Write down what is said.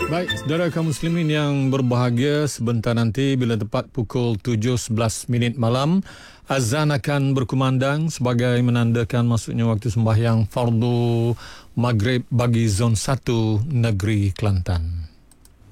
Baik, saudara kaum muslimin yang berbahagia, sebentar nanti bila tepat pukul 7.11 malam, azan akan berkumandang sebagai menandakan masuknya waktu sembahyang fardu maghrib bagi zon 1 negeri Kelantan.